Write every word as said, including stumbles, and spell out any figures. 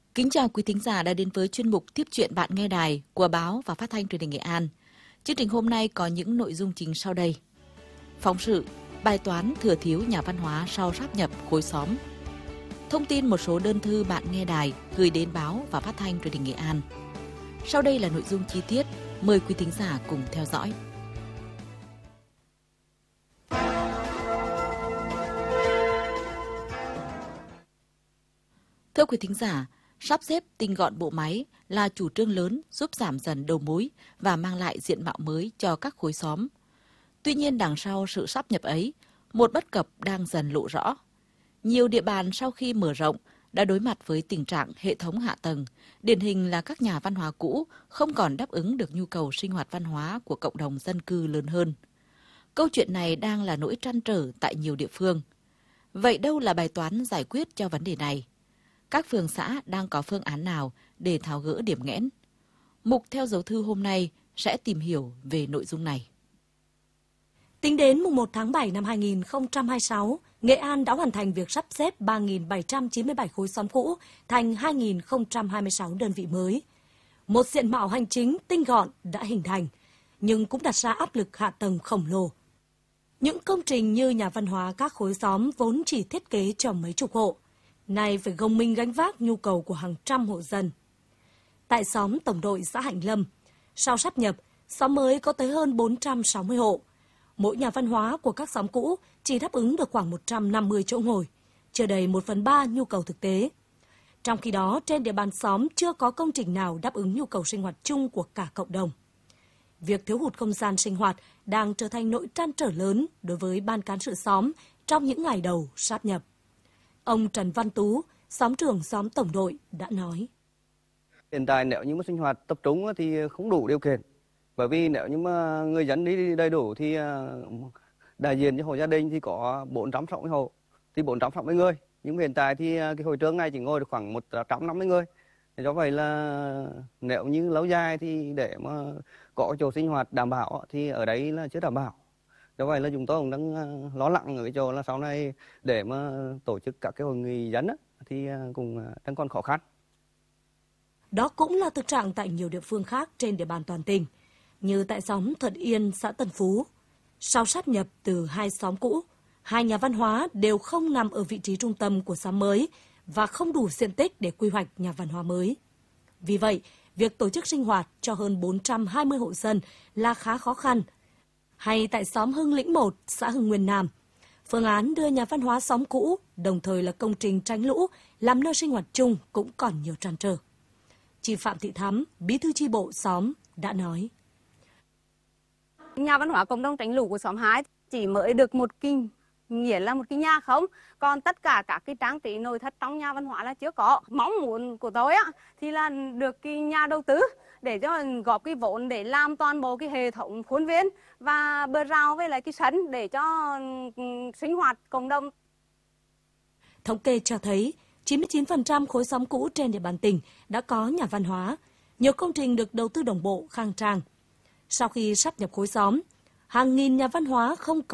Kính chào quý thính giả đã đến với chuyên mục Tiếp chuyện bạn nghe đài của báo và phát thanh truyền hình Nghệ An. Chương trình hôm nay có những nội dung chính sau đây. Phóng sự, bài toán thừa thiếu nhà văn hóa sau sáp nhập khối xóm. Thông tin một số đơn thư bạn nghe đài gửi đến báo và phát thanh truyền hình Nghệ An. Sau đây là nội dung chi tiết, mời quý thính giả cùng theo dõi. Thưa quý thính giả, sắp xếp tinh gọn bộ máy là chủ trương lớn giúp giảm dần đầu mối và mang lại diện mạo mới cho các khối xóm. Tuy nhiên đằng sau sự sáp nhập ấy, một bất cập đang dần lộ rõ. Nhiều địa bàn sau khi mở rộng đã đối mặt với tình trạng hệ thống hạ tầng, điển hình là các nhà văn hóa cũ không còn đáp ứng được nhu cầu sinh hoạt văn hóa của cộng đồng dân cư lớn hơn. Câu chuyện này đang là nỗi trăn trở tại nhiều địa phương. Vậy đâu là bài toán giải quyết cho vấn đề này? Các phường xã đang có phương án nào để tháo gỡ điểm nghẽn? Mục Theo dấu thư hôm nay sẽ tìm hiểu về nội dung này. Tính đến mùng một tháng bảy năm hai nghìn không trăm hai mươi sáu, Nghệ An đã hoàn thành việc sắp xếp ba nghìn bảy trăm chín mươi bảy khối xóm cũ thành hai nghìn không trăm hai mươi sáu đơn vị mới. Một diện mạo hành chính tinh gọn đã hình thành, nhưng cũng đặt ra áp lực hạ tầng khổng lồ. Những công trình như nhà văn hóa các khối xóm vốn chỉ thiết kế cho mấy chục hộ, nay phải gồng mình gánh vác nhu cầu của hàng trăm hộ dân. Tại xóm Tổng đội xã Hạnh Lâm, sau sáp nhập, xóm mới có tới hơn bốn trăm sáu mươi hộ. Mỗi nhà văn hóa của các xóm cũ chỉ đáp ứng được khoảng một trăm năm mươi chỗ ngồi, chưa đầy một phần ba nhu cầu thực tế. Trong khi đó, trên địa bàn xóm chưa có công trình nào đáp ứng nhu cầu sinh hoạt chung của cả cộng đồng. Việc thiếu hụt không gian sinh hoạt đang trở thành nỗi trăn trở lớn đối với ban cán sự xóm trong những ngày đầu sáp nhập. Ông Trần Văn Tú, xóm trưởng xóm Tổng đội đã nói. Hiện tại nếu như mà sinh hoạt tập trung thì không đủ điều kiện. Bởi vì nếu như mà người dân đi đầy đủ thì đại diện cho hộ gia đình thì có bốn trăm sáu mươi hộ, thì bốn trăm sáu mươi người. Nhưng hiện tại thì cái hội trường này chỉ ngồi được khoảng một trăm năm mươi người. Do vậy là nếu như lâu dài thì để mà có chỗ sinh hoạt đảm bảo thì ở đấy là chưa đảm bảo. Do vậy là chúng tôi cũng đang lo lắng ở cái chỗ là sau này để mà tổ chức các cái hội nghị dân thì cũng đang còn khó khăn. Đó cũng là thực trạng tại nhiều địa phương khác trên địa bàn toàn tỉnh, như tại xóm Thuận Yên, xã Tân Phú. Sau sáp nhập từ hai xóm cũ, hai nhà văn hóa đều không nằm ở vị trí trung tâm của xóm mới và không đủ diện tích để quy hoạch nhà văn hóa mới. Vì vậy, việc tổ chức sinh hoạt cho hơn bốn trăm hai mươi hộ dân là khá khó khăn. Hay tại xóm Hưng Lĩnh một, xã Hưng Nguyên Nam, phương án đưa nhà văn hóa xóm cũ, đồng thời là công trình tránh lũ, làm nơi sinh hoạt chung cũng còn nhiều trăn trở. Chị Phạm Thị Thắm, bí thư chi bộ xóm, đã nói. Nhà văn hóa cộng đồng tránh lũ của xóm hai chỉ mới được một kinh, nghĩa là một cái nhà không, còn tất cả các cái trang trí nội thất trong nhà văn hóa là chưa có. Mong muốn của tôi á thì là được cái nhà đầu tư để cho góp cái vốn để làm toàn bộ cái hệ thống khuôn viên và bờ rào với lại cái sân để cho sinh hoạt cộng đồng. Thống kê cho thấy chín mươi chín phần trăm khối xóm cũ trên địa bàn tỉnh đã có nhà văn hóa, nhiều công trình được đầu tư đồng bộ khang trang. Sau khi sáp nhập khối xóm, hàng nghìn nhà văn hóa không có